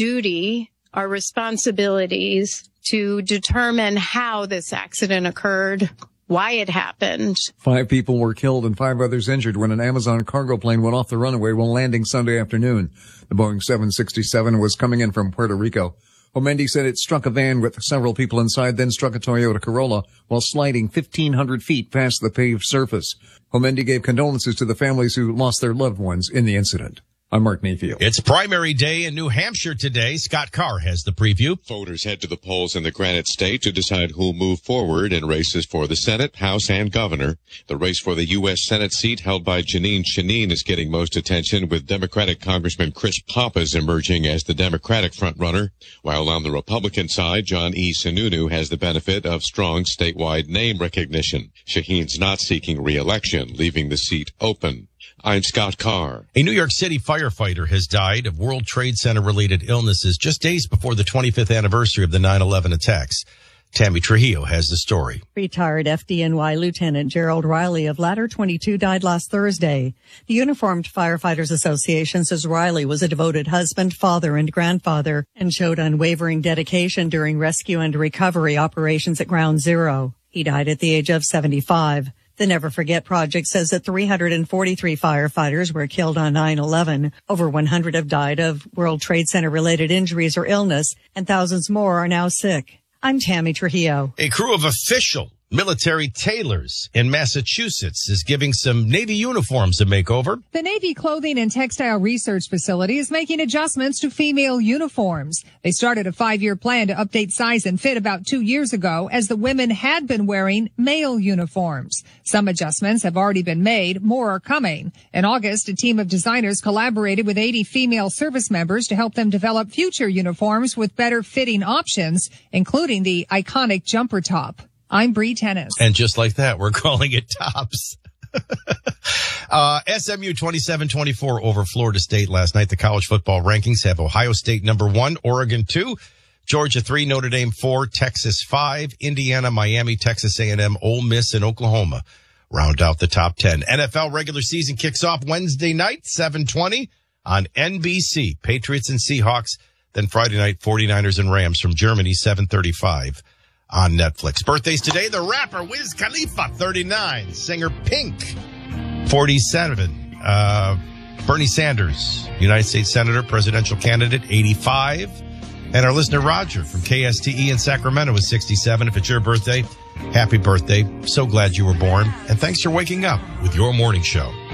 duty, our responsibilities to determine how this accident occurred, why it happened. 5 people were killed and 5 others injured when an Amazon cargo plane went off the runway while landing Sunday afternoon. The Boeing 767 was coming in from Puerto Rico. Homendy said it struck a van with several people inside, then struck a Toyota Corolla while sliding 1,500 feet past the paved surface. Homendy gave condolences to the families who lost their loved ones in the incident. I'm Mark Mayfield. It's primary day in New Hampshire today. Scott Carr has the preview. Voters head to the polls in the Granite State to decide who'll move forward in races for the Senate, House, and Governor. The race for the U.S. Senate seat held by Jeanine Shaheen is getting most attention, with Democratic Congressman Chris Pappas emerging as the Democratic frontrunner, while on the Republican side, John E. Sununu has the benefit of strong statewide name recognition. Shaheen's not seeking re-election, leaving the seat open. I'm Scott Carr. A New York City firefighter has died of World Trade Center-related illnesses just days before the 25th anniversary of the 9/11 attacks. Tammy Trujillo has the story. Retired FDNY Lieutenant Gerald Riley of Ladder 22 died last Thursday. The Uniformed Firefighters Association says Riley was a devoted husband, father, and grandfather, and showed unwavering dedication during rescue and recovery operations at Ground Zero. He died at the age of 75. The Never Forget Project says that 343 firefighters were killed on 9/11. Over 100 have died of World Trade Center-related injuries or illness, and thousands more are now sick. I'm Tammy Trujillo. A crew of official military tailors in Massachusetts is giving some Navy uniforms a makeover. The Navy Clothing and Textile Research Facility is making adjustments to female uniforms. They started a 5-year plan to update size and fit about 2 years ago, as the women had been wearing male uniforms. Some adjustments have already been made. More are coming. In August, a team of designers collaborated with 80 female service members to help them develop future uniforms with better fitting options, including the iconic jumper top. I'm Bree Tennis. And just like that, we're calling it tops. SMU 27-24 over Florida State last night. The college football rankings have Ohio State number 1, Oregon 2, Georgia 3, Notre Dame 4, Texas 5, Indiana, Miami, Texas A&M, Ole Miss, and Oklahoma round out the top 10. NFL regular season kicks off Wednesday night, 7:20 on NBC. Patriots and Seahawks. Then Friday night, 49ers and Rams from Germany, 7:35. On Netflix. Birthdays today, the rapper Wiz Khalifa, 39. Singer Pink, 47. Bernie Sanders, United States Senator, presidential candidate, 85. And our listener Roger from KSTE in Sacramento is 67. If it's your birthday, happy birthday. So glad you were born. And thanks for waking up with your morning show.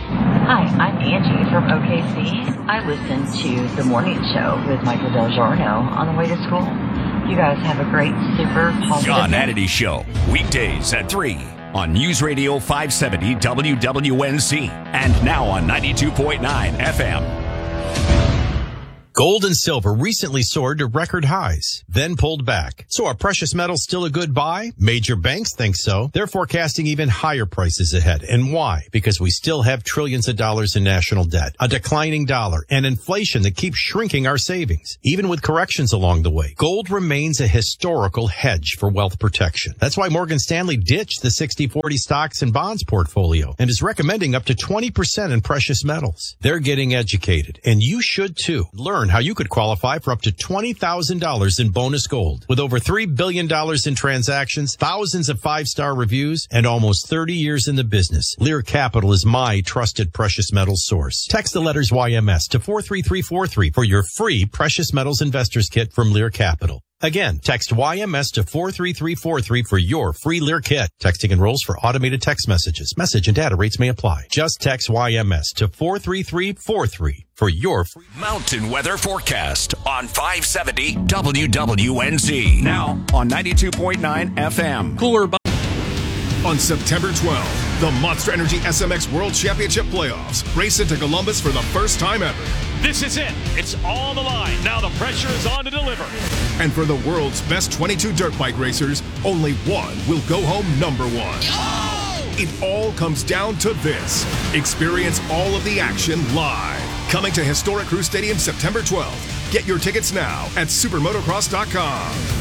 Hi, I'm Angie from OKC. I listen to The Morning Show with Michael Del Giorno on the way to school. You guys have a great, super positive John day. Hannity Show, weekdays at 3 on News Radio 570 WWNC and now on 92.9 FM. Gold and silver recently soared to record highs, then pulled back. So are precious metals still a good buy? Major banks think so. They're forecasting even higher prices ahead. And why? Because we still have trillions of dollars in national debt, a declining dollar, and inflation that keeps shrinking our savings. Even with corrections along the way, gold remains a historical hedge for wealth protection. That's why Morgan Stanley ditched the 60-40 stocks and bonds portfolio and is recommending up to 20% in precious metals. They're getting educated, and you should too. Learn how you could qualify for up to $20,000 in bonus gold. With over $3 billion in transactions, thousands of 5-star reviews, and almost 30 years in the business, Lear Capital is my trusted precious metals source. Text the letters YMS to 43343 for your free precious metals investors kit from Lear Capital. Again, text YMS to 43343 for your free Lear kit. Texting enrolls for automated text messages. Message and data rates may apply. Just text YMS to 43343 for your free Mountain weather forecast on 570 WWNC. Now on 92.9 FM. Cooler. On September 12th, the Monster Energy SMX World Championship Playoffs race into Columbus for the first time ever. This is it. It's on the line. Now the pressure is on to deliver. And for the world's best 22 dirt bike racers, only one will go home number one. It all comes down to this. Experience all of the action live. Coming to Historic Crew Stadium September 12th. Get your tickets now at supermotocross.com.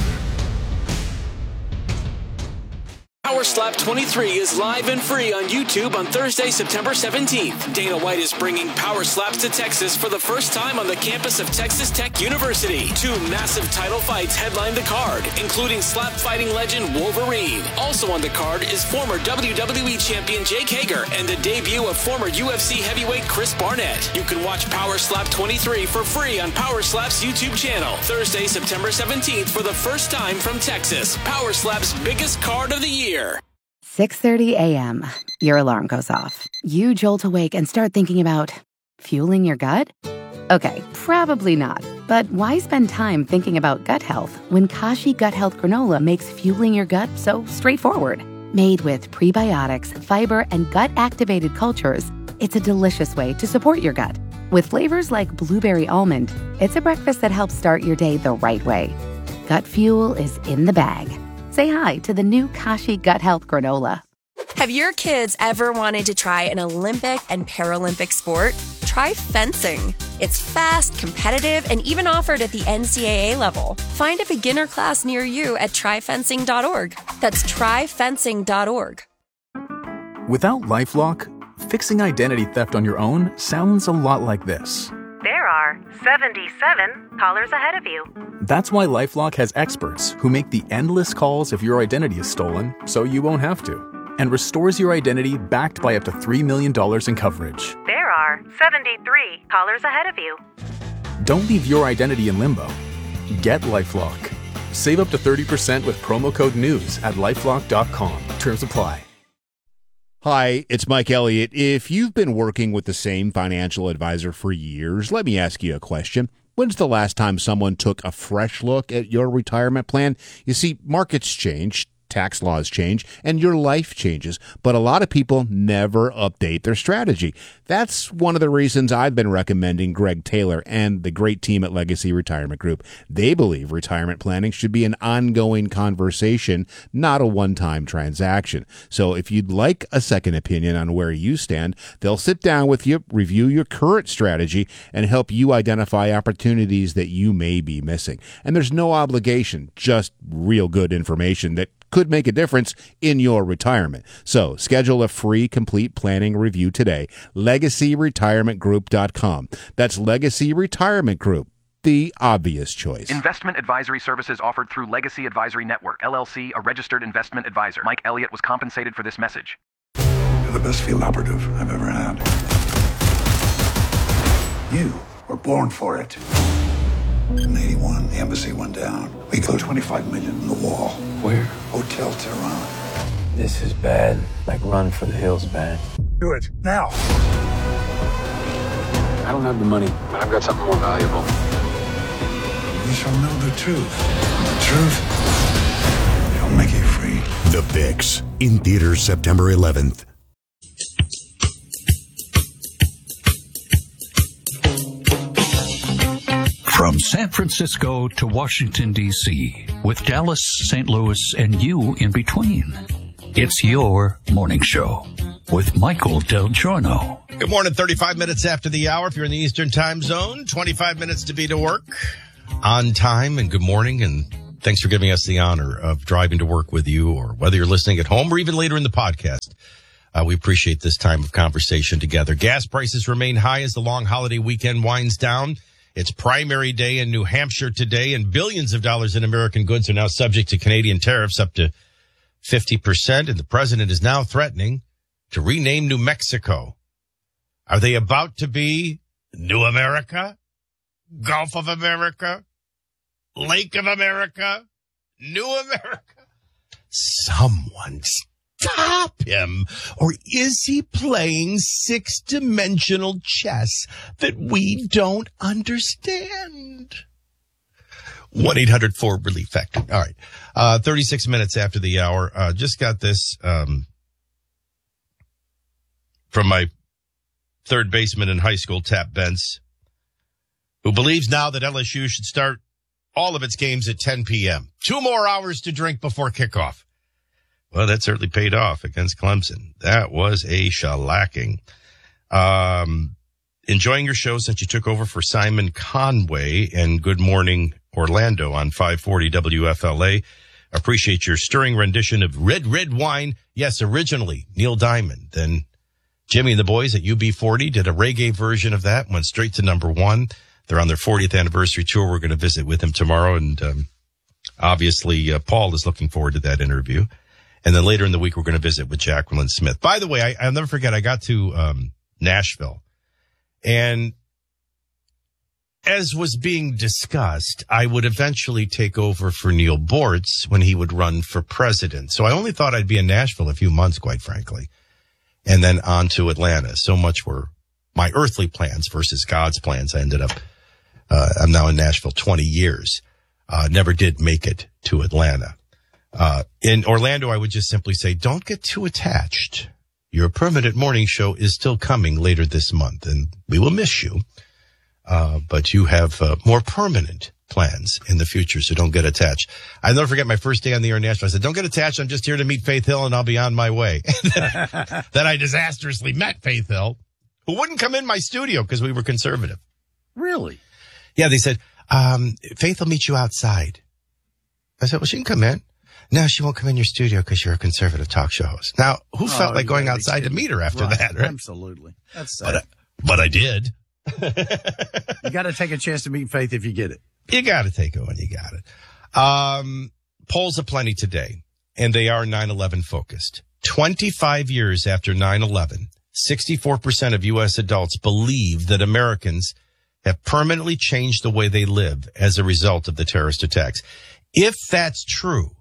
Power Slap 23 is live and free on YouTube on Thursday, September 17th. Dana White is bringing Power Slaps to Texas for the first time on the campus of Texas Tech University. 2 massive title fights headline the card, including slap fighting legend Wolverine. Also on the card is former WWE champion Jake Hager and the debut of former UFC heavyweight Chris Barnett. You can watch Power Slap 23 for free on Power Slap's YouTube channel. Thursday, September 17th for the first time from Texas. Power Slap's biggest card of the year. 6:30 a.m. Your alarm goes off. You jolt awake and start thinking about fueling your gut? Okay, probably not. But why spend time thinking about gut health when Kashi Gut Health Granola makes fueling your gut so straightforward? Made with prebiotics, fiber, and gut-activated cultures, it's a delicious way to support your gut. With flavors like blueberry almond, it's a breakfast that helps start your day the right way. Gut fuel is in the bag. Say hi to the new Kashi Gut Health Granola. Have your kids ever wanted to try an Olympic and Paralympic sport? Try fencing. It's fast, competitive, and even offered at the NCAA level. Find a beginner class near you at tryfencing.org. That's tryfencing.org. Without LifeLock, fixing identity theft on your own sounds a lot like this. There are 77 callers ahead of you. That's why LifeLock has experts who make the endless calls if your identity is stolen, so you won't have to, and restores your identity backed by up to $3 million in coverage. There are 73 callers ahead of you. Don't leave your identity in limbo. Get LifeLock. Save up to 30% with promo code NEWS at LifeLock.com. Terms apply. Hi, it's Mike Elliott. If you've been working with the same financial advisor for years, let me ask you a question. When's the last time someone took a fresh look at your retirement plan? You see, markets change, tax laws change, and your life changes, but a lot of people never update their strategy. That's one of the reasons I've been recommending Greg Taylor and the great team at Legacy Retirement Group. They believe retirement planning should be an ongoing conversation, not a one-time transaction. So if you'd like a second opinion on where you stand, they'll sit down with you, review your current strategy, and help you identify opportunities that you may be missing. And there's no obligation, just real good information that could make a difference in your retirement. So schedule a free complete planning review today. LegacyRetirementGroup.com. That's Legacy Retirement Group, the obvious choice. Investment advisory services offered through Legacy Advisory Network, LLC, a registered investment advisor. Mike Elliott was compensated for this message. You're the best field operative I've ever had. You were born for it. In 81, the embassy went down. We put $25 million in the wall. Where? Hotel Tehran. This is bad. Like Run for the Hills bad. Do it now. I don't have the money, but I've got something more valuable. You shall know the truth. The truth shall make you free. The Fix, in theaters September 11th. From San Francisco to Washington, D.C., with Dallas, St. Louis, and you in between. It's your morning show with Michael Del Giorno. Good morning, 35 minutes after the hour. If you're in the Eastern time zone, 25 minutes to be to work on time, and good morning. And thanks for giving us the honor of driving to work with you, or whether you're listening at home or even later in the podcast. We appreciate this time of conversation together. Gas prices remain high as the long holiday weekend winds down. It's primary day in New Hampshire today, and billions of dollars in American goods are now subject to Canadian tariffs up to 50%, and the president is now threatening to rename New Mexico. Are they about to be New America? Gulf of America? Lake of America? New America? Someone stop him. Or is he playing six-dimensional chess that we don't understand? 1-800-4-RELIEF Factor. All right. 36 minutes after the hour. Just got this from my third baseman in high school, Tap Bentz, who believes now that LSU should start all of its games at 10 p.m. 2 more hours to drink before kickoff. Well, that certainly paid off against Clemson. That was a shellacking. Enjoying your show since you took over for Simon Conway and Good Morning Orlando on 540 WFLA. Appreciate your stirring rendition of Red, Red Wine. Yes, originally Neil Diamond. Then Jimmy and the boys at UB40 did a reggae version of that, went straight to number 1. They're on their 40th anniversary tour. We're going to visit with him tomorrow. And obviously, Paul is looking forward to that interview. And then later in the week, we're going to visit with Jacqueline Smith. By the way, I'll never forget, I got to Nashville. And as was being discussed, I would eventually take over for Neil Bortz when he would run for president. So I only thought I'd be in Nashville a few months, quite frankly. And then on to Atlanta. So much were my earthly plans versus God's plans. I ended up, I'm now in Nashville 20 years. Never did make it to Atlanta. In Orlando, I would just simply say, don't get too attached. Your permanent morning show is still coming later this month, and we will miss you. But you have more permanent plans in the future, so don't get attached. I'll never forget my first day on the air in Nashville. I said, don't get attached. I'm just here to meet Faith Hill, and I'll be on my way. Then I disastrously met Faith Hill, who wouldn't come in my studio because we were conservative. Really? Yeah, they said, Faith will meet you outside. I said, well, she can come in. No, she won't come in your studio because you're a conservative talk show host. Now, who felt like going outside to meet her after that, right? Absolutely. That's sad. But I did. You got to take a chance to meet Faith if you get it. You got to take it when you got it. Polls aplenty today, and they are 9/11 focused. 25 years after 9/11, 64% of U.S. adults believe that Americans have permanently changed the way they live as a result of the terrorist attacks. If that's true,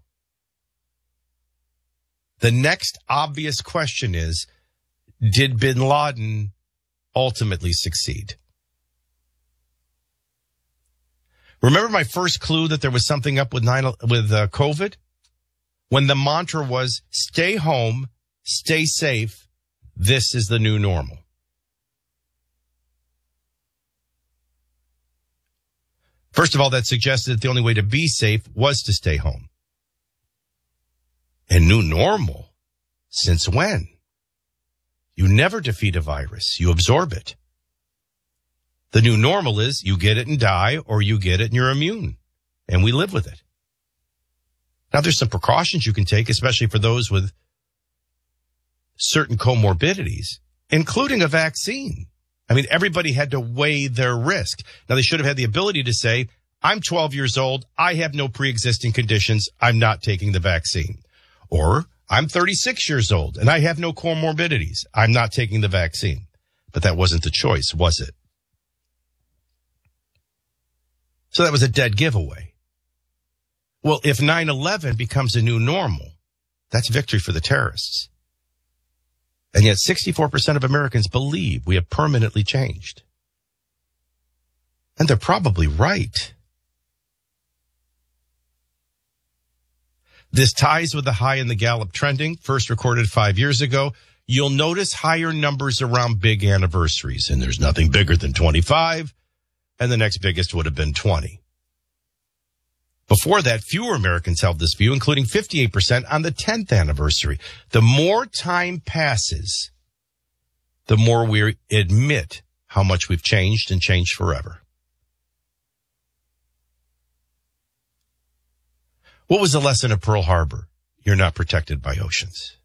the next obvious question is, did bin Laden ultimately succeed? Remember my first clue that there was something up with COVID? When the mantra was, stay home, stay safe, this is the new normal. First of all, that suggested that the only way to be safe was to stay home. And new normal? Since when? You never defeat a virus. You absorb it. The new normal is you get it and die, or you get it and you're immune. And we live with it. Now, there's some precautions you can take, especially for those with certain comorbidities, including a vaccine. I mean, everybody had to weigh their risk. Now, they should have had the ability to say, I'm 12 years old. I have no pre-existing conditions. I'm not taking the vaccine. Or I'm 36 years old and I have no comorbidities. I'm not taking the vaccine. But that wasn't the choice, was it? So that was a dead giveaway. Well, if 9/11 becomes a new normal, that's victory for the terrorists. And yet 64% of Americans believe we have permanently changed. And they're probably right. This ties with the high in the Gallup trending, first recorded 5 years ago. You'll notice higher numbers around big anniversaries, and there's nothing bigger than 25, and the next biggest would have been 20. Before that, fewer Americans held this view, including 58% on the 10th anniversary. The more time passes, the more we admit how much we've changed and changed forever. What was the lesson of Pearl Harbor? You're not protected by oceans.